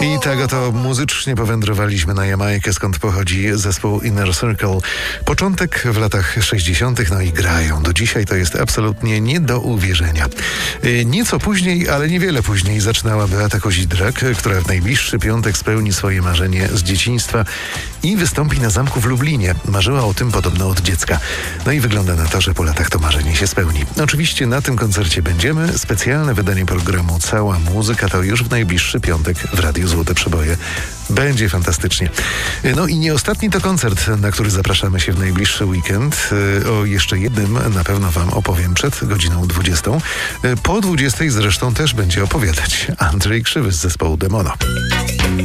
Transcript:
I tak oto muzycznie powędrowaliśmy na Jamajkę, skąd pochodzi zespół Inner Circle. Początek w latach 60., no i grają. Do dzisiaj to jest absolutnie nie do uwierzenia. Nieco później, ale niewiele później zaczynała Beata Kozidrak, która w najbliższy piątek spełni swoje marzenie z dzieciństwa i wystąpi na zamku w Lublinie. Marzyła o tym podobno od dziecka. No i wygląda na to, że po latach to marzenie się spełni. Oczywiście na tym koncercie będziemy. Specjalne wydanie programu Cała Muzyka to już w najbliższy piątek w Radiu Złote Przeboje. Będzie fantastycznie. No i nie ostatni to koncert, na który zapraszamy się w najbliższy weekend. O jeszcze jednym na pewno wam opowiem przed godziną 20. Po 20 zresztą też będzie opowiadać Andrzej Krzywy z zespołu Demono.